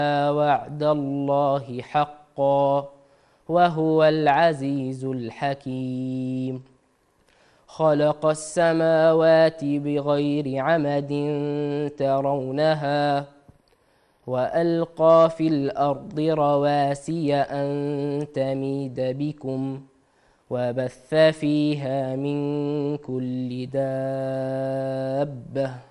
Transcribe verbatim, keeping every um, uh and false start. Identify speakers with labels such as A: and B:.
A: وعد الله حقا وهو العزيز الحكيم خلق السماوات بغير عمد ترونها وألقى في الأرض رواسي أن تميد بكم وبث فيها من كل دابة